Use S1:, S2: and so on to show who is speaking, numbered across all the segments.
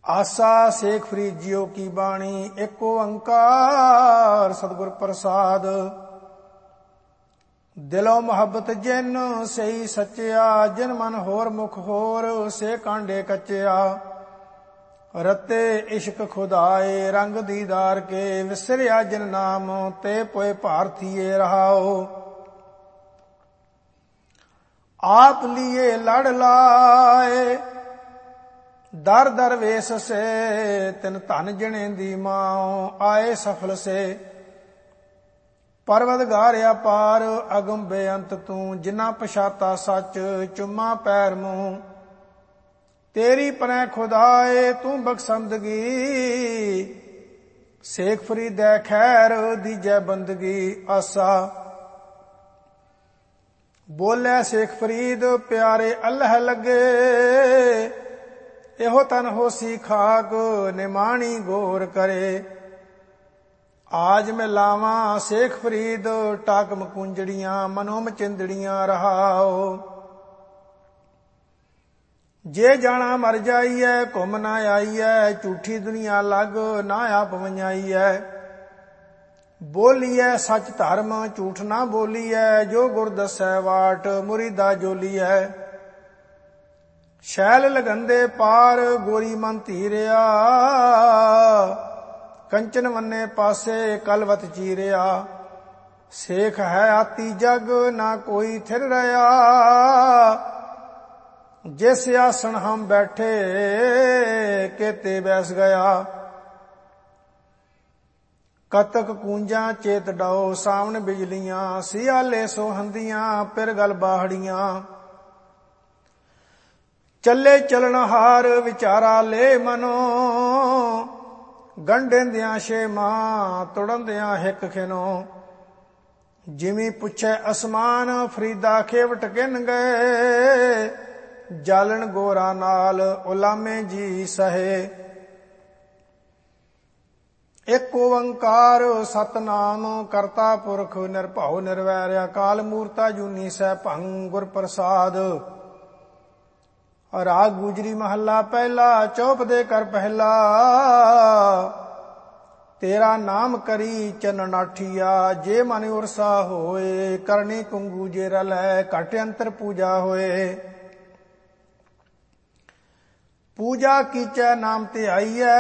S1: आसा शेख फरीद जियो की बाणी एक ओंकार सतगुर प्रसाद। दिलो मोहब्बत जिन सही सच्चिया जिन मन होर मुख होर से कांडे कच्चिया। रते इश्क खुदाए रंग दीदार के विसरिया जिन नाम ते पोए भारतीय रहाओ। आप लिए लड़ लाए दर दर वेश से तिन धन जने दी माओ आए सफल से। परवदगार अपार अगम बेअंत तू जिना पछाता सच चुम्मा पैर मुंह। तेरी पनै खुदाए तू बख्शंदगी शेख फरीद खैर दीजै बंदगी आसा। बोले शेख फरीद प्यारे अल्लाह लगे एहो तन होसी खाक निमाणी गौर करे। आज मैं लावा शेख फरीद टाक मकुंजड़ियां मनोम चिंदड़ियां रहाओ। जे जाना मर जाइए घुम ना आईए झूठी दुनिया लग ना आप वंजाईए। बोलीए सच धर्म झूठ ना बोलीए जो गुर दसै वाट मुरीदा जोलीए। शैल लगंदे पार गोरी मन धीरिया कंचन वन्ने पासे कलवत चीरिया। शेख है आती जग ना कोई थिर रहा जिस आसन हम बैठे केते बैस गया। कतक कूंजा चेत डाओ सावन बिजलियां सियाले सोहंदियां फिर गल बाहड़ियां। चले चलन हार विचारा ले मनो गंढेंदियां शेमा तुड़ंदियां हिक खिनो। जिमी पुछे असमान फरीदा खेवट किन गए जालन गोरा नाल उलामे जी सहे। एक ओंकार सतनाम करता पुरख निरभउ निर्वैर अकाल मूरता जूनी सै भंग गुर प्रसाद। राग गुजरी महला पहला चौप दे कर पहला। तेरा नाम करी चन नाठिया जे मन उरसा होए। करनी कुंगू जे रलै घट अंतर पूजा होए। पूजा कीचै नाम ते आईयै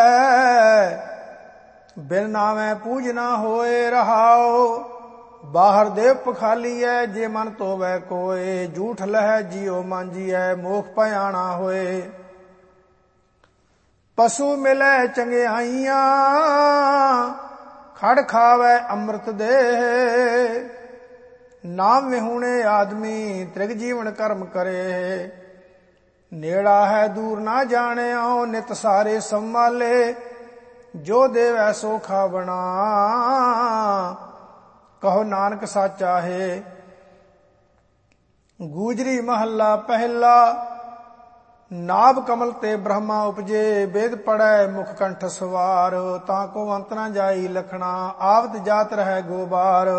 S1: बिन नामै पूज ना होए रहाओ। बाहर देव पखालीऐ जे मन तोवै कोय झूठ लह जियो मांजिऐ मोख पयाना होए। पशु मिलै चंगियाइयां खड़ खावै अमृत देह। नाम विहूणे आदमी त्रिग जीवन कर्म करे। नेड़ा है दूर ना जाने आओ नित सारे संभाले जो देवै सो खावना कहो नानक साचा है। गूजरी महला पहला नाभ कमल ते ब्रह्मा उपजे वेद पढ़ै मुख कंठ सवार। ताको अंत न जाई लखना आवत जात रह गोबार।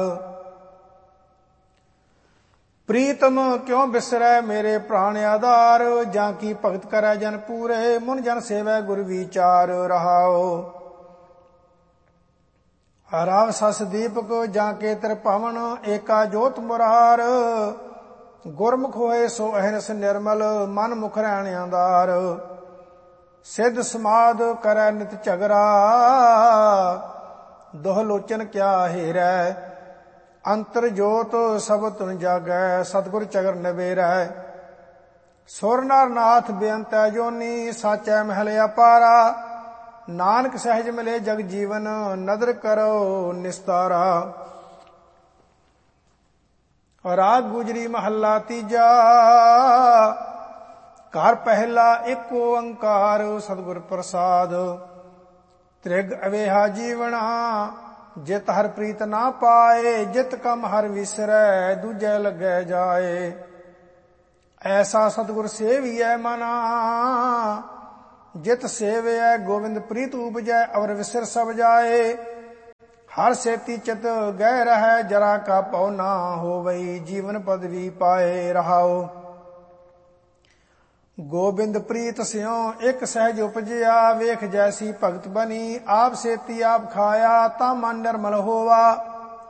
S1: प्रीतम क्यों बिसरै मेरे प्राण आधार जाकी भगत करै जन पूरे मुन जन सेवै गुर विचार रहाओ। राव सस दीपक जाके त्रिभवन एका जोत मुरार। गुरमुख होए सो अहरस निर्मल मन मुख रहन आधार। सिद्ध समाध करै नित झगरा दोह लोचन क्या हेरै। अंतर जोत सब तुन जागै सतगुर चगर नबेरै। सुर नर नाथ बेअंत जोनी साचै महल अपारा। नानक सहज मिले जग जीवन नदर करो निस्तारा। राग गुजरी महला तीजा घर पहला एक ओंकार सतगुर प्रसाद। त्रिग अवेहा जीवना जित हर प्रीत ना पाए जित कम हर विसरै दूजे लगे जाए। ऐसा सतगुर सेवियै मना जित सेवै गोविंद प्रीत उपजै अवर विसर सब जाए। हर सेती चित गह रह जरा का पौ ना होवई जीवन पदवी पाए रहाओ। ਗੋਬਿੰਦ ਪ੍ਰੀਤ ਸਿਉ ਇੱਕ ਸਹਿਜ ਉਪਜਿਆ, ਵੇਖ ਜੈਸੀ ਭਗਤ ਬਣੀ, ਆਪ ਸੇਤੀ ਆਪ ਖਾਇਆ, ਤਾਂ ਮਨ ਨਿਰਮਲ ਹੋਵਾ।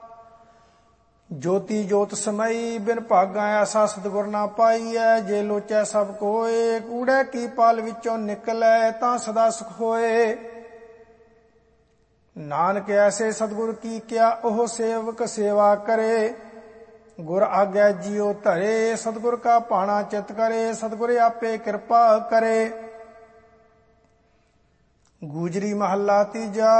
S1: ਜੋਤੀ ਜੋਤ ਸਮਈ, ਬਿਨ ਭਾਗਾ ਐਸਾ ਸਤਿਗੁਰ ਨਾ ਪਾਈਐ, ਜੇ ਲੋਚੈ ਸਭ ਕੋਏ, ਕੂੜੇ ਕੀ ਪਾਲ ਵਿੱਚੋਂ ਨਿਕਲੈ, ਤਾਂ ਸਦਾ ਸੁਖ ਹੋਏ। ਨਾਨਕ ਐਸੇ ਸਤਿਗੁਰ ਕੀ ਕਿਆ, ਉਹ ਸੇਵਕ ਸੇਵਾ ਕਰੇ, ਗੁਰ ਆਗਿਆ ਜੀਉ ਧਰੇ, ਸਤਿਗੁਰ ਕਾ ਭਾਣਾ ਚਿਤ ਕਰੇ, ਸਤਿਗੁਰ ਆਪੇ ਕਿਰਪਾ ਕਰੇ। ਗੂਜਰੀ ਮਹੱਲਾ ਤੀਜਾ।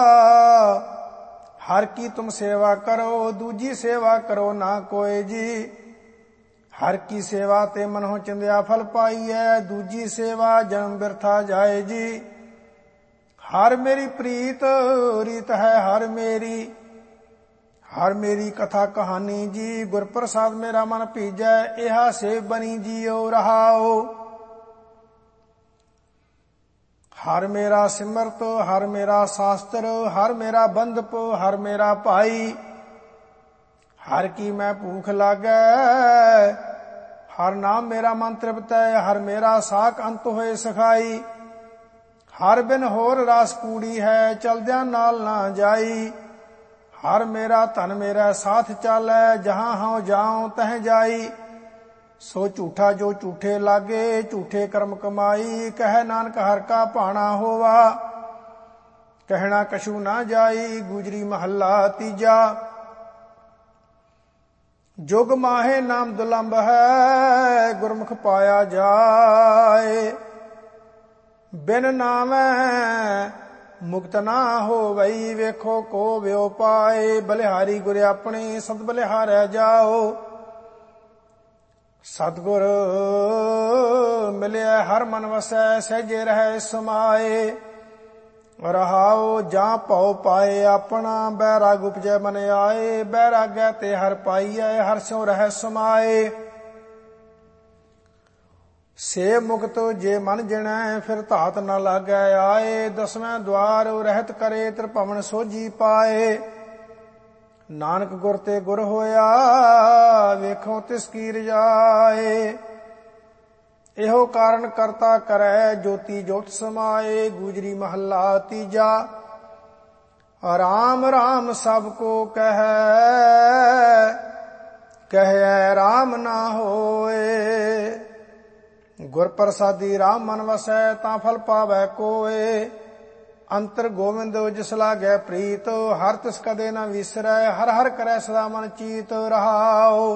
S1: ਹਰ ਕੀ ਤੁਮ ਸੇਵਾ ਕਰੋ, ਦੂਜੀ ਸੇਵਾ ਕਰੋ ਨਾ ਕੋਇ ਜੀ। ਹਰ ਕੀ ਸੇਵਾ ਤੇ ਮਨਹੁ ਚਿੰਦਿਆ ਫਲ ਪਾਈਐ, ਦੂਜੀ ਸੇਵਾ ਜਨਮ ਬਿਰਥਾ ਜਾਏ ਜੀ। ਹਰ ਮੇਰੀ ਪ੍ਰੀਤ ਰੀਤ ਹੈ ਹਰ ਮੇਰੀ, ਹਰ ਮੇਰੀ ਕਥਾ ਕਹਾਣੀ ਜੀ। ਗੁਰ ਪ੍ਰਸਾਦ ਮੇਰਾ ਮਨ ਭੀਜੈ, ਇਹਾ ਸੇਵ ਬਣੀ ਜੀਉ ਰਹਾਉ। ਹਰ ਮੇਰਾ ਸਿਮਰਤ, ਹਰ ਮੇਰਾ ਸ਼ਾਸਤਰ, ਹਰ ਮੇਰਾ ਬੰਧਪ, ਹਰ ਮੇਰਾ ਭਾਈ। ਹਰ ਕੀ ਮੈਂ ਭੂਖ ਲਾਗੈ, ਹਰ ਨਾਮ ਮੇਰਾ ਮਨ ਤ੍ਰਿਪਤੈ, ਹਰ ਮੇਰਾ ਸਾਖ ਅੰਤ ਹੋਏ ਸਖਾਈ। ਹਰ ਬਿਨ ਹੋਰ ਰਾਸ ਕੂੜੀ ਹੈ, ਚਲਦਿਆਂ ਨਾਲ ਨਾ ਜਾਈ। ਹਰ ਮੇਰਾ ਧਨ ਮੇਰਾ ਸਾਥ ਚਾਲੈ, ਜਹਾਂ ਹਉ ਜਾਉ ਤਹ ਜਾਈ। ਸੋ ਝੂਠਾ ਜੋ ਝੂਠੇ ਲਾਗੇ, ਝੂਠੇ ਕਰਮ ਕਮਾਈ। ਕਹਿ ਨਾਨਕ ਹਰ ਕਾ ਭਾਣਾ ਹੋਵਾ, ਕਹਿਣਾ ਕਛੂ ਨਾ ਜਾਈ। ਗੂਜਰੀ ਮਹੱਲਾ ਤੀਜਾ। ਜੁਗ ਮਾਹੇ ਨਾਮ ਦੁਲੰਭ ਹੈ, ਗੁਰਮੁਖ ਪਾਇਆ ਜਾਏ। ਬਿਨ ਨਾਮੈ ਮੁਕਤ ਨਾ ਹੋਵਈ, ਵੇਖੋ ਕੋ ਵਿਉ ਪਾਏ। ਬਲਿਹਾਰੀ ਗੁਰ ਆਪਣੇ, ਸਤ ਬਲਿਹਾਰੈ ਜਾਓ। ਸਤਿਗੁਰ ਮਿਲਿਆ ਹਰ ਮਨ ਵਸੈ, ਸਹਿਜੇ ਰਹਿ ਸਮਾਏ। ਰਹਾਉ ਜਾਂ ਭਉ ਪਾਏ ਆਪਣਾ, ਬੈਰਾਗ ਉਪਜੈ ਮਨ ਆਏ। ਬੈਰਾਗੈ ਤੇ ਹਰ ਪਾਈਐ, ਹਰ ਸਿਉ ਰਹਿ ਸਮਾਏ। ਸੇ ਮੁਕਤ ਜੇ ਮਨ ਜਿਣੈ, ਫਿਰ ਧਾਤ ਨ ਲਾਗੈ ਆਏ। ਦਸਵੇਂ ਦੁਆਰ ਰਹਿਤ ਕਰੇ, ਤ੍ਰਿਭਵਨ ਸੋਝੀ ਪਾਏ। ਨਾਨਕ ਗੁਰ ਤੇ ਗੁਰ ਹੋਇਆ, ਵੇਖੋ ਤਿਸ ਕੀ ਰਜਾਏ। ਇਹੋ ਕਾਰਨ ਕਰਤਾ ਕਰੈ, ਜੋਤੀ ਜੋਤ ਸਮਾਏ। ਗੂਜਰੀ ਮਹੱਲਾ ਤੀਜਾ। ਰਾਮ ਰਾਮ ਸਭ ਕੋ ਕਹੈ, ਕਹਿਐ ਰਾਮ ਨਾ ਹੋਏ। ਗੁਰ ਪ੍ਰਸਾਦੀ ਰਾਮ ਮਨ ਵਸੈ, ਤਾਂ ਫਲ ਪਾਵੈ ਕੋਏ। ਅੰਤਰ ਗੋਵਿੰਦ ਜਿਸ ਲਾਗੈ ਪ੍ਰੀਤ, ਹਰ ਤਿਸ ਕਦੇ ਨਾ ਵਿਸਰੈ। ਹਰ ਹਰ ਕਰੈ ਸਦਾ ਮਨ ਚੀਤ ਰਹਾਉ।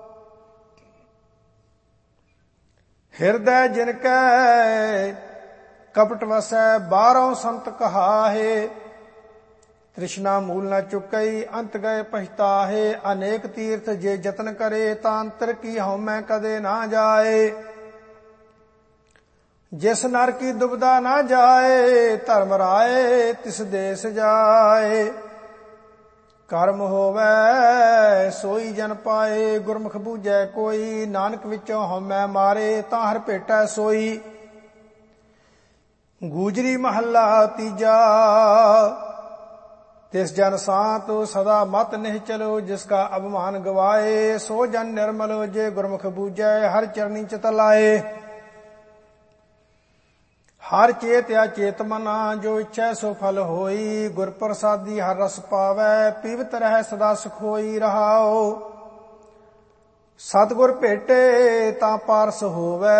S1: ਹਿਰਦੈ ਜਿਨ ਕੈ ਕਪਟ ਵਸੈ, ਬਾਹਰੋਂ ਸੰਤ ਕਹਾਹੇ। ਤ੍ਰਿਸ਼ਨਾ ਮੂਲ ਨ ਚੁਕਈ, ਅੰਤ ਗਏ ਪਛਤਾਹੇ। ਅਨੇਕ ਤੀਰਥ ਜੇ ਜਤਨ ਕਰੇ, ਤਾਂ ਅੰਤਰ ਕੀ ਹਉਮੈ ਕਦੇ ਨਾ ਜਾਏ। ਜਿਸ ਨਰ ਕੀ ਦੁਬਦਾ ਨਾ ਜਾਏ, ਧਰਮ ਰਾਏ ਤਿਸ ਦੇਸ ਜਾਏ। ਕਰਮ ਹੋਵੈ ਸੋਈ ਜਨ ਪਾਏ, ਗੁਰਮੁਖ ਬੂਝੈ ਕੋਈ। ਨਾਨਕ ਵਿੱਚੋਂ ਹਉਮੈ ਮਾਰੇ, ਤਾਂ ਹਰ ਭੇਟੈ ਸੋਈ। ਗੂਜਰੀ ਮਹੱਲਾ ਤੀਜਾ। ਤਿਸ ਜਨ ਸਾਤ ਸਦਾ ਮਤ ਨਿਹਚਲ, ਜਿਸ ਕਾ ਅਭਿਮਾਨ ਗਵਾਏ। ਸੋ ਜਨ ਨਿਰਮਲ, ਜੇ ਗੁਰਮੁਖ ਬੂਝੈ, ਹਰ ਚਰਨੀ ਚਿਤ ਲਾਏ। ਹਰ ਚੇਤ ਅਚੇਤ ਮਨਾ, ਜੋ ਇੱਛੈ ਸੋ ਫਲ ਹੋਈ। ਗੁਰ ਪ੍ਰਸਾਦੀ ਹਰ ਰਸ ਪਾਵੈ, ਪੀਵਤ ਰਹਿ ਸਦਾ ਸੁਖ ਹੋਈ ਰਹਾਉ। ਸਤਿਗੁਰ ਭੇਟੇ ਤਾਂ ਪਾਰਸ ਹੋਵੈ,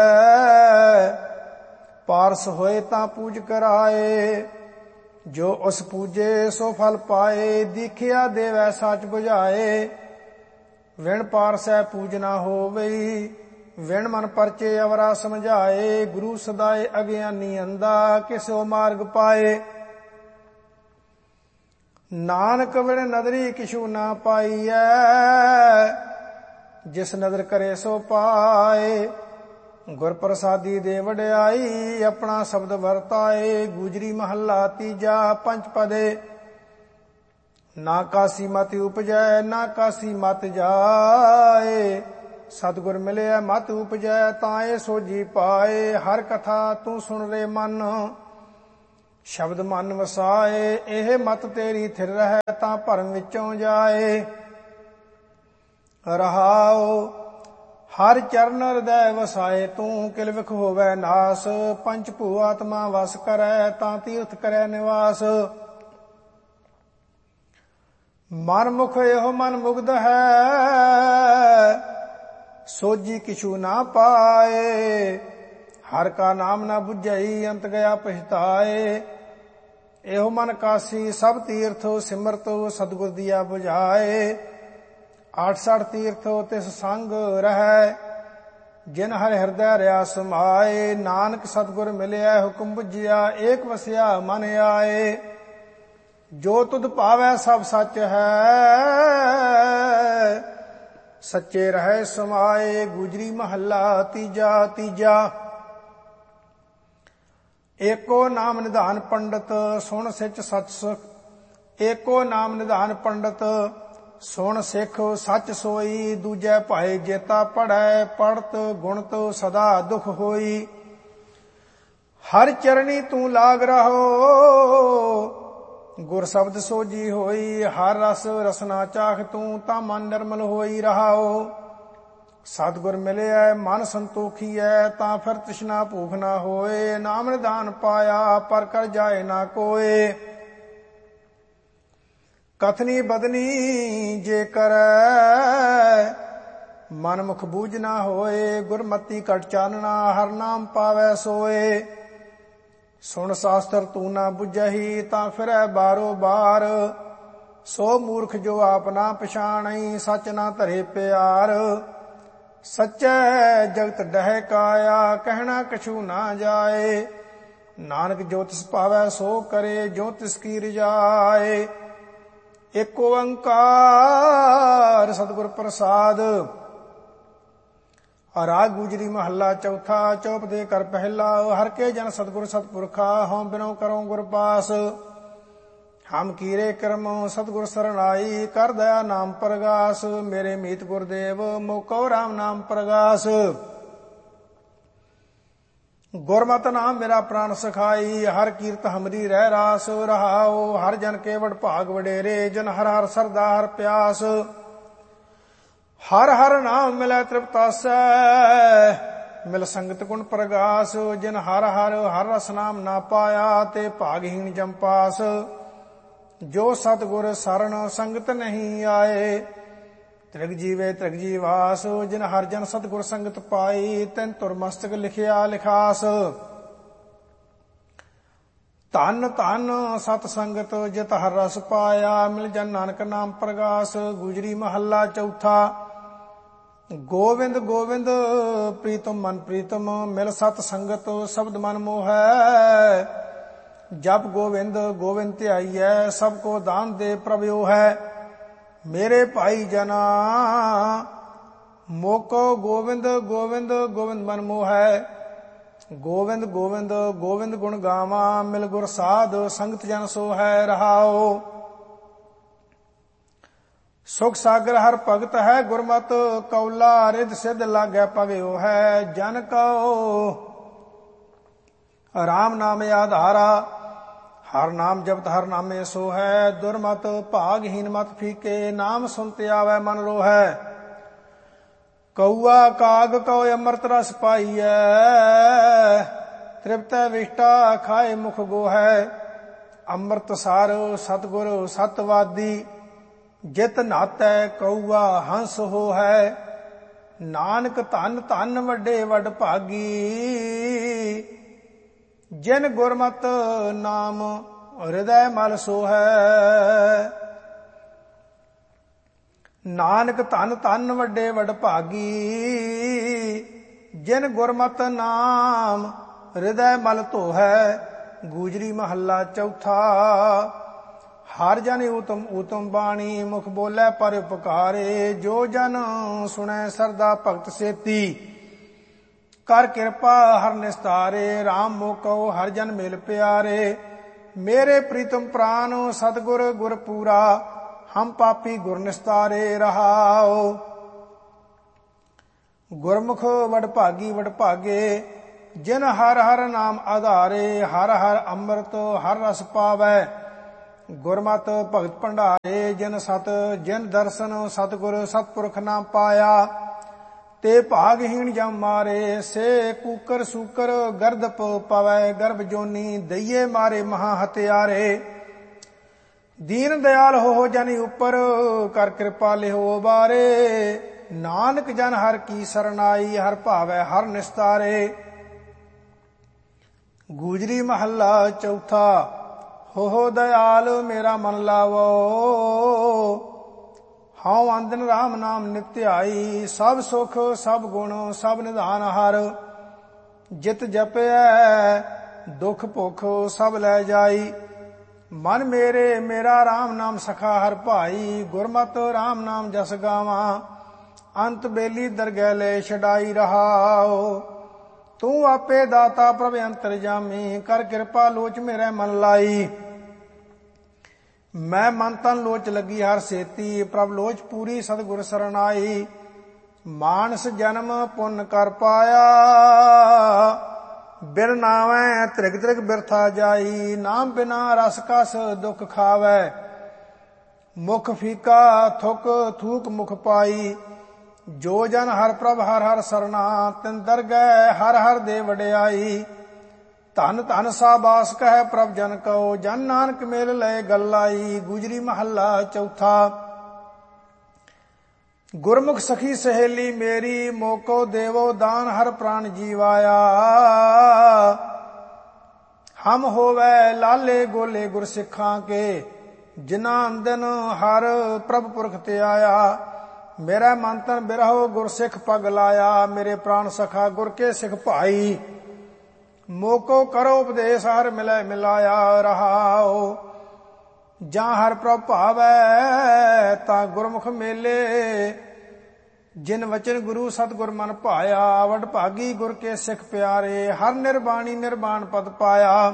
S1: ਪਾਰਸ ਹੋਏ ਤਾਂ ਪੂਜ ਕਰਾਏ। ਜੋ ਉਸ ਪੂਜੇ ਸੋ ਫਲ ਪਾਏ, ਦੀਖਿਆ ਦੇਵੈ ਸੱਚ 부ਝਾਏ। ਵਿਣ ਪਾਰਸੈ ਪੂਜ ਨਾ ਹੋਵਈ, ਵਿਣ ਮਨ ਪਰਚੇ ਅਵਰਾ ਸਮਝਾਏ। ਗੁਰੂ ਸਦਾਏ ਅਗਿਆਨੀ ਅੰਦਾ, ਕਿਸੋ ਮਾਰਗ ਪਾਏ। ਨਾਨਕ ਵਿਣ ਨਦਰੀ ਕਿਛੂ ਨਾ ਪਾਈਐ, ਜਿਸ ਨਦਰ ਕਰੇ ਸੋ ਪਾਏ। ਗੁਰ ਪ੍ਰਸਾਦੀ ਦੇ ਵਡਿਆਈ, ਆਪਣਾ ਸ਼ਬਦ ਵਰਤਾਏ। ਗੂਜਰੀ ਮਹੱਲਾ ਤੀਜਾ। ਪੰਚ ਪਦੇ। ਨਾ ਕਾਸੀ ਮਤਿ ਉਪਜੈ, ਨਾ ਕਾਸੀ ਮਤਿ ਜਾਏ। ਸਤਿਗੁਰ ਮਿਲਿਆ ਮਤ ਉਪਜੈ, ਤਾਂ ਇਹ ਸੋਝੀ ਪਾਏ। ਹਰ ਕਥਾ ਤੂੰ ਸੁਣ ਰੇ ਮਨ, ਸ਼ਬਦ ਮਨ ਵਸਾਏ। ਇਹ ਮਤ ਤੇਰੀ ਥਿਰ ਰਹਿ, ਤਾਂ ਭਰਮ ਵਿੱਚੋਂ ਜਾਏ ਰਹਾਉ। ਹਰ ਚਰਨ ਹਿਰਦੈ ਵਸਾਏ ਤੂੰ, ਕਿਲ ਵਿਖ ਹੋਵੈ ਨਾਸ। ਪੰਚ ਭੂ ਆਤਮਾ ਵਸ ਕਰੈ, ਤਾਂ ਤੀਰਥ ਕਰੈ ਨਿਵਾਸ। ਮਨ ਮੁਖ ਇਹੋ ਮਨ ਮੁਗਧ ਹੈ, ਸੋਜੀ ਕਿਛੂ ਨਾ ਪਾਏ। ਹਰ ਕਾ ਨਾਮ ਨਾ ਬੁਝਈ, ਅੰਤ ਗਿਆ ਪਛਤਾਏ। ਇਹੋ ਮਨ ਕਾਸੀ ਸਭ ਤੀਰਥ, ਸਿਮਰਤ ਸਤਿਗੁਰ ਦੀਆ 부ਝਾਏ। 68 ਤੀਰਥ ਤਿਸ ਸੰਗ ਰਹੈ, ਜਿਨ ਹਰਿ ਹਿਰਦੈ ਰਿਆ ਸਮਾਏ। ਨਾਨਕ ਸਤਿਗੁਰ ਮਿਲਿਆ ਹੁਕਮ ਬੁਝਿਆ, ਏਕ ਵਸਿਆ ਮਨ ਆਏ। ਜੋ ਤੁਧ ਭਾਵੈ ਸਭ ਸੱਚ ਹੈ, ਸੱਚੇ ਰਹਿ ਸਮਾਏ। ਗੁਜਰੀ ਮਹੱਲਾ ਤੀਜਾ। ਤੀਜਾ ਏਕੋ ਨਾਮ ਨਿਧਾਨ ਪੰਡਤ, ਸੁਣ ਸਿੱਚ ਸਚ ਸੁਖ। ਏਕੋ ਨਾਮ ਨਿਧਾਨ ਪੰਡਤ, ਸੁਣ ਸਿੱਖ ਸੱਚ ਸੋਈ। ਦੂਜੈ ਭਾਏ ਜੇਤਾ ਪੜ੍ਹੈ, ਪੜਤ ਗੁਣਤ ਸਦਾ ਦੁਖ ਹੋਈ। ਹਰ ਚਰਣੀ ਤੂੰ ਲਾਗ ਰਹੋ, ਗੁਰ ਸ਼ਬਦ ਸੋਜੀ ਹੋਈ। ਹਰ ਰਸ ਰਸਨਾ ਚਾਖ ਤੂੰ, ਤਾਂ ਮਨ ਨਿਰਮਲ ਹੋਈ ਰਹਾਓ। ਸਤਿਗੁਰ ਮਿਲਿਆ ਮਨ ਸੰਤੋਖੀਐ, ਤਾਂ ਫਿਰ ਤ੍ਰਿਸ਼ਨਾ ਭੂਖ ਨਾ ਹੋਏ। ਨਾਮ ਨਿਧਾਨ ਪਾਇਆ, ਪਰ ਕਰ ਜਾਏ ਨਾ ਕੋਏ। ਕਥਨੀ ਬਦਨੀ ਜੇ ਕਰੈ, ਮਨ ਮੁਖ ਬੂਝ ਨਾ ਹੋਏ। ਗੁਰਮਤੀ ਘਟ ਚਾਨਣਾ, ਹਰ ਨਾਮ ਪਾਵੈ ਸੋਏ। ਸੁਣ ਸ਼ਾਸਤਰ ਤੂੰ ਨਾ ਬੁਝਹੀ, ਤਾਂ ਫਿਰੈ ਬਾਰੋ ਬਾਰ। ਸੋ ਮੂਰਖ ਜੋ ਆਪ ਨਾ ਪਛਾਣਈ, ਸੱਚ ਨਾ ਧਰੇ ਪਿਆਰ। ਸੱਚੈ ਜਗਤ ਡਹਿ ਕਾਇਆ, ਕਹਿਣਾ ਕਛੂ ਨਾ ਜਾਏ। ਨਾਨਕ ਜੋ ਤਿਸ ਭਾਵੈ ਸੋ ਕਰੇ, ਜੋ ਤਿਸ ਕੀ ਰਜਾਏ। ਏਕ ਓੰਕਾਰ ਸਤਿਗੁਰ ਪ੍ਰਸਾਦ। ਰਾਗ ਗੁਜਰੀ ਮਹੱਲਾ ਚੌਥਾ। ਚੌਪ ਦੇ ਕਰ ਪਹਿਲਾ। ਹਰ ਕੇ ਜਨ ਸਤਿਗੁਰ ਸਤਿਪੁਰਖਾ, ਹਉ ਬਿਨੋ ਕਰਉ ਗੁਰ ਪਾਸ। ਹਮ ਕੀਰੇ ਕਰਮ ਸਤਿਗੁਰ ਸਰਣਾਈ, ਕਰ ਦਇਆ ਨਾਮ ਪ੍ਰਗਾਸ। ਮੇਰੇ ਮੀਤ ਗੁਰਦੇਵ ਮੋਕਉ ਰਾਮ ਨਾਮ ਪ੍ਰਗਾਸ। ਗੁਰਮਤਿ ਨਾਮ ਮੇਰਾ ਪ੍ਰਾਨ ਸਖਾਈ, ਹਰ ਕੀਰਤ ਹਮਰੀ ਰਹਿ ਰਾਸ। ਰਹਾਉ ਹਰ ਜਨ ਕੇ ਵਡ ਭਾਗ ਵਡੇਰੇ, ਜਨ ਹਰ ਹਰ ਸਰਦਾ ਹਰ ਪਿਆਸ। ਹਰ ਹਰ ਨਾਮ ਮਿਲੈ ਤ੍ਰਿਪਤਾਸੈ, ਮਿਲ ਸੰਗਤ ਗੁਣ ਪ੍ਰਗਾਸ। ਜਿਨ ਹਰ ਹਰ ਹਰ ਰਸ ਨਾਮ ਨਾ ਪਾਇਆ, ਤੇ ਭਾਗਹੀਣ ਜਮ ਪਾਸ। ਜੋ ਸਤਿਗੁਰ ਸਰਣ ਸੰਗਤ ਨਹੀਂ ਆਏ, ਤ੍ਰਿਗ ਜੀਵੇ ਤ੍ਰਿਗ ਜੀਵਾਸ। ਜਿਨ ਹਰ ਜਨ ਸਤਿਗੁਰ ਸੰਗਤ ਪਾਈ, ਤੈਨ ਤੁਰ ਮਸਤਕ ਲਿਖਿਆ ਲਿਖਾਸ। ਧਨ ਧਨ ਸਤ ਸੰਗਤ, ਜਿਤ ਹਰ ਰਸ ਪਾਇਆ। ਮਿਲ ਜਨ ਨਾਨਕ ਨਾਮ ਪ੍ਰਗਾਸ। ਗੁਜਰੀ ਮਹੱਲਾ ਚੌਥਾ। ਗੋਵਿੰਦ ਗੋਵਿੰਦ ਪ੍ਰੀਤਮ ਮਨ ਪ੍ਰੀਤਮ, ਮਿਲ ਸਤ ਸੰਗਤ ਸ਼ਬਦ ਮਨ ਮੋਹੈ। ਜਪ ਗੋਵਿੰਦ ਗੋਵਿੰਦ ਧਿਆਈਐ, ਸਭ ਕੋ ਦਾਨ ਦੇ ਪ੍ਰਭਿਓ ਹੈ। ਮੇਰੇ ਭਾਈ ਜਨਾ ਮੋਕੋ ਗੋਵਿੰਦ ਗੋਵਿੰਦ ਗੋਵਿੰਦ ਮਨ ਮੋਹੈ। ਗੋਵਿੰਦ ਗੋਵਿੰਦ ਗੋਵਿੰਦ ਗੁਣ ਗਾਵਾਂ, ਮਿਲ ਗੁਰ ਸਾਧ ਸੰਗਤ ਜਨ ਸੋ ਹੈ। ਰਹਾਓ ਸੁਖ ਸਾਗਰ ਹਰ ਭਗਤ ਹੈ, ਗੁਰਮਤ ਕੌਲਾ ਰਿਧ ਸਿਧ ਲਾਗੈ ਪਗਿਓ ਹੈ। ਜਨ ਕਉ ਰਾਮ ਨਾਮ ਆਧਾਰਾ, ਹਰ ਨਾਮ ਜਪਤ ਹਰ ਨਾਮੇ ਸੋ ਹੈ। ਦੁਰਮਤ ਭਾਗਹੀਨ ਮਤ ਫੀਕੇ, ਨਾਮ ਸੁਨਤ ਆਵੈ ਮਨ ਰੋਹੈ। ਕਊਆ ਕਾਗ ਕਉ ਅੰਮ੍ਰਿਤ ਰਸ ਪਾਈਐ, ਤ੍ਰਿਪਤੈ ਵਿਸ਼ਟਾ ਖਾਏ ਮੁਖ ਗੋਹੈ। ਅੰਮ੍ਰਿਤ ਸਾਰ ਸਤਿਗੁਰ ਸਤਵਾਦੀ, ਜਿਤ ਨਾਤੈ ਕਊਆ ਹੰਸ ਹੋਹੈ। ਨਾਨਕ ਧਨ ਧਨ ਵੱਡੇ ਵੱਡ ਭਾਗੀ, ਜਿਨ ਗੁਰਮਤਿ ਨਾਮ ਹਿਰਦੈ ਮਲ ਸੋਹੈ। ਨਾਨਕ ਧਨ ਧਨ ਵੱਡੇ ਵੱਡ ਭਾਗੀ, ਜਿਨ ਗੁਰਮਤਿ ਨਾਮ ਹਿਰਦੈ ਮਲ ਧੋਹੈ। ਗੁਜਰੀ ਮਹੱਲਾ ਚੌਥਾ। ਹਰ ਜਨ ਊਤਮ ਊਤਮ ਬਾਣੀ, ਮੁਖ ਬੋਲੇ ਪਰ ਉਪਕਾਰੇ। ਜੋ ਜਨ ਸੁਣੈ ਸਰਦਾ ਭਗਤ ਸੇਤੀ, ਕਰ ਕਿਰਪਾ ਹਰ ਨਿਸਤਾਰੇ। RAM ਮੋਕਉ ਹਰ ਜਨ ਮਿਲ ਪਿਆਰੇ, ਮੇਰੇ ਪ੍ਰੀਤਮ ਪ੍ਰਾਨ ਸਤਿਗੁਰ ਗੁਰ ਪੂਰਾ। ਹਮ ਪਾਪੀ ਗੁਰ ਨਿਸਤਾਰੇ। ਰਹਾਉ ਗੁਰਮੁਖ ਵਡ ਭਾਗੀ ਵਡ ਭਾਗੇ, ਜਿਨ ਹਰ ਹਰ ਨਾਮ ਆਧਾਰੇ। ਹਰ ਹਰ ਅੰਮ੍ਰਿਤ ਹਰ ਰਸ ਪਾਵੈ, ਗੁਰਮਤ ਭਗਤ ਭੰਡਾਰੇ। ਜਿਨ ਸਤ ਜਿਨ ਦਰਸ਼ਨ ਸਤਿਗੁਰ ਸਤਪੁਰਖ ਨਾਮ ਪਾਇਆ, ਤੇ ਭਾਗਹੀਣ ਜਮ ਮਾਰੇ। ਸੇ ਕੂਕਰ ਸੂਕਰ ਗਰਦਪ ਪਵੈ ਗਰਭ ਜੋਨੀ, ਦਈਏ ਮਾਰੇ ਮਹਾ ਹਤਿਆਰੇ। ਦੀਨ ਦਿਆਲ ਹੋ ਜਨ ਉਪਰ, ਕਰ ਕਿਰਪਾ ਲਿਓ ਬਾਰੇ। ਨਾਨਕ ਜਨ ਹਰ ਕੀ ਸਰਨਾਈ, ਹਰ ਭਾਵੈ ਹਰ ਨਿਸਤਾਰੇ। ਗੂਜਰੀ ਮਹੱਲਾ ਚੌਥਾ। ਹੋ ਦਇਆਲ ਮੇਰਾ ਮਨ ਲਾਵੋ, ਹਉ ਅੰਦਨ ਰਾਮ ਨਾਮ ਨਿਤ ਧਿਆਈ। ਸਭ ਸੁਖ ਸਭ ਗੁਣ ਸਭ ਨਿਧਾਨ ਹਰ, ਜਿਤ ਜਪਿਐ ਦੁਖ ਭੁਖ ਸਭ ਲੈ ਜਾਈ। ਮਨ ਮੇਰੇ ਮੇਰਾ ਰਾਮ ਨਾਮ ਸਖਾ ਹਰ ਭਾਈ, ਗੁਰਮਤਿ ਰਾਮ ਨਾਮ ਜਸ ਗਾਵਾਂ। ਅੰਤ ਬੇਲੀ ਦਰਗਹਿ ਲੈ ਛਡਾਈ ਰਹਾਓ। ਤੂੰ ਆਪੇ ਦਾਤਾ ਪ੍ਰਭ ਅੰਤਰਜਾਮੀ, ਕਰ ਕਿਰਪਾ ਲੋਚ ਮੇਰੇ ਮਨ ਲਾਈ। ਮੈਂ ਮਨ ਤਨ ਲੋਚ ਲੱਗੀ ਹਰ ਸੇਤੀ, ਪ੍ਰਭ ਲੋਚ ਪੂਰੀ ਸਤਿਗੁਰ ਸਰਨਾਈ। ਮਾਨਸ ਜਨਮ ਪੁੰਨ ਕਰ ਪਾਇਆ, ਬਿਨ ਨਾਵੈ ਤ੍ਰਿਗ ਤ੍ਰਿਗ ਬਿਰਥਾ ਜਾਈ। ਨਾਮ ਬਿਨਾ ਰਸ ਕਸ ਦੁਖ ਖਾਵੈ, ਮੁਖ ਫੀਕਾ ਥੁਕ ਥੂਕ ਮੁਖ ਪਾਈ। ਜੋ ਜਨ ਹਰ ਪ੍ਰਭ ਹਰ ਹਰ ਸਰਨਾ, ਤਿਨ ਦਰਗਹਿ ਹਰ ਹਰ ਦੇ ਵਡਿਆਈ। ਧਨ ਧਨ ਸਾਬਾਸ ਕਹਿ ਪ੍ਰਭ ਜਨ ਕਉ, ਜਨ ਨਾਨਕ ਮੇਲ ਲੈ ਗੱਲਾਈ। ਗੁਜਰੀ ਮਹੱਲਾ ਚੌਥਾ। ਗੁਰਮੁਖ ਸਖੀ ਸਹੇਲੀ ਮੇਰੀ, ਮੋਕੋ ਦੇਵੋ ਦਾਨ ਹਰ ਪ੍ਰਾਨ ਜੀਵਾਇਆ। ਹਮ ਹੋਵੈ ਲਾਲੇ ਗੋਲੇ ਗੁਰ ਸਿੱਖਾਂ ਕੇ, ਜਿਨ੍ਹਾਂ ਅੰਦਨ ਹਰ ਪ੍ਰਭ ਪੁਰਖ ਤੇ ਆਇਆ। ਮੇਰਾ ਮਨ ਤਨ ਬਿਰਹੋ ਗੁਰ ਸਿੱਖ ਪਗ ਲਾਇਆ, ਮੇਰੇ ਪ੍ਰਾਨ ਸਖਾ ਗੁਰ ਕੇ ਸਿੱਖ ਭਾਈ। ਮੋਕੋ ਕਰੋ ਉਪਦੇਸ਼ ਹਰ ਮਿਲੈ ਮਿਲਾਇਆ ਰਹਾਓ। ਜਾਂ ਹਰ ਪ੍ਰਭ ਭਾਵੈ ਤਾਂ ਗੁਰਮੁਖ ਮੇਲੇ, ਜਿਨ ਵਚਨ ਗੁਰੂ ਸਤਿਗੁਰ ਮਨ ਭਾਇਆ। ਵਡ ਭਾਗੀ ਗੁਰ ਕੇ ਸਿੱਖ ਪਿਆਰੇ, ਹਰ ਨਿਰਬਾਣੀ ਨਿਰਬਾਣ ਪਦ ਪਾਇਆ।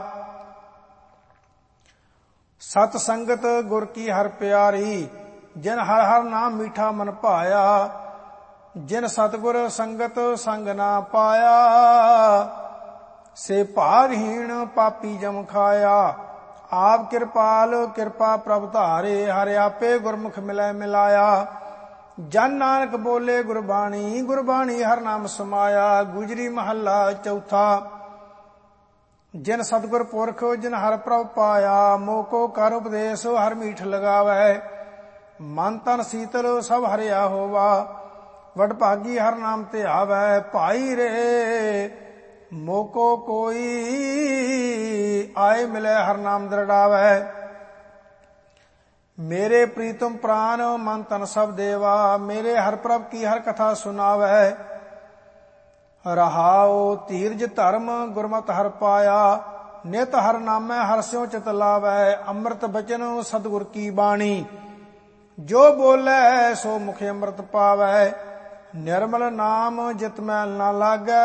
S1: ਸਤ ਸੰਗਤ ਗੁਰ ਕੀ ਹਰ ਪਿਆਰੀ, ਜਿਨ ਹਰ ਹਰ ਨਾਮ ਮੀਠਾ ਮਨ ਭਾਇਆ। ਜਿਨ ਸਤਿਗੁਰ ਸੰਗਤ ਸੰਗ ਨਾ ਪਾਇਆ, ਸੇ ਭਾਗਹੀਣ ਪਾਪੀ ਜਮ ਖਾਇਆ। ਆਪ ਕਿਰਪਾਲ ਕਿਰਪਾ ਪ੍ਰਭ ਧਾਰੇ, ਹਰਿ ਆਪੇ ਗੁਰਮੁਖ ਮਿਲੈ ਮਿਲਾਇਆ। ਜਨ ਨਾਨਕ ਬੋਲੇ ਗੁਰਬਾਣੀ, ਗੁਰਬਾਣੀ ਹਰ ਨਾਮ ਸਮਾਇਆ। ਗੁਜਰੀ ਮਹੱਲਾ ਚੌਥਾ। ਜਿਨ ਸਤਿਗੁਰ ਪੁਰਖ ਜਿਨ ਹਰ ਪ੍ਰਭ ਪਾਇਆ, ਮੋਕੋ ਕਰ ਉਪਦੇਸ਼ ਹਰ ਮੀਠ ਲਗਾਵੈ। ਮਨ ਤਨ ਸੀਤਲ ਸਭ ਹਰਿਆ ਹੋਵਾ, ਵਡ ਭਾਗੀ ਹਰ ਨਾਮ ਤੇ ਆਵੈ। ਭਾਈ ਰੇ ਮੋਕੋ ਕੋਈ ਆਏ ਮਿਲੇ ਹਰ ਨਾਮ ਦਰੜਾਵੈ। ਮੇਰੇ ਪ੍ਰੀਤਮ ਪ੍ਰਾਨ ਮਨ ਤਨ ਸਭ ਦੇਵਾ, ਮੇਰੇ ਹਰ ਪ੍ਰਭ ਕੀ ਹਰ ਕਥਾ ਸੁਨਾਵੈ। ਰਹਾਉ ਧੀਰਜ ਧਰਮ ਗੁਰਮਤਿ ਹਰ ਪਾਇਆ, ਨਿਤ ਹਰ ਨਾਮੈ ਹਰ ਸਿਉ ਚਿਤ ਲਾਵੈ। ਅੰਮ੍ਰਿਤ ਬਚਨ ਸਤਿਗੁਰ ਕੀ ਬਾਣੀ, ਜੋ ਬੋਲੇ ਸੋ ਮੁਖ ਅੰਮ੍ਰਿਤ ਪਾਵੈ। ਨਿਰਮਲ ਨਾਮ ਜਿਤ ਮੈਲ ਨਾ ਲਾਗੈ,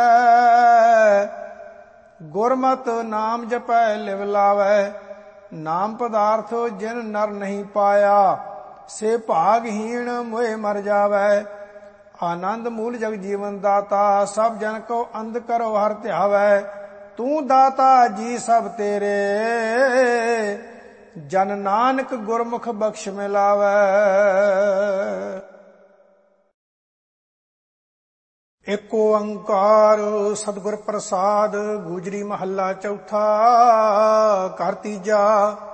S1: ਗੁਰਮਤਿ ਨਾਮ ਜਪੈ ਲਿਵ ਲਾਵੈ। ਨਾਮ ਪਦਾਰਥ ਜਿਨ ਨਰ ਨਹੀਂ ਪਾਇਆ, ਸੇ ਭਾਗਹੀਣ ਮੋਏ ਮਰ ਜਾਵੈ। ਆਨੰਦ ਮੂਲ ਜਗ ਜੀਵਨ ਦਾਤਾ, ਸਭ ਜਨ ਕੋ ਅੰਧ ਕਰੋ ਹਰ ਧਿਆਵੈ। ਤੂੰ ਦਾਤਾ ਜੀ ਸਭ ਤੇਰੇ, ਜਨ ਨਾਨਕ ਗੁਰਮੁਖ ਬਖਸ਼ ਮਿਲਾਵੈ। ਏਕ ਓੰਕਾਰ ਸਤਿਗੁਰ ਪ੍ਰਸਾਦ। ਗੁਜਰੀ ਮਹੱਲਾ ਚੌਥਾ। ਘਰ ਤੀਜਾ।